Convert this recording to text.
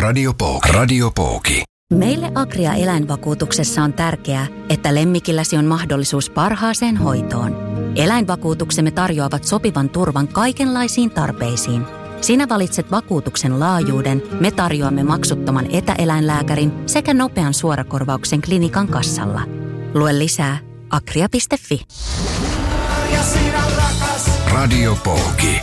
Radio Pooki. Meille Agria eläinvakuutuksessa on tärkeää, että lemmikilläsi on mahdollisuus parhaaseen hoitoon. Eläinvakuutuksemme tarjoavat sopivan turvan kaikenlaisiin tarpeisiin. Sinä valitset vakuutuksen laajuuden, me tarjoamme maksuttoman etäeläinlääkärin sekä nopean suorakorvauksen klinikan kassalla. Lue lisää agria.fi. Radio Pooki.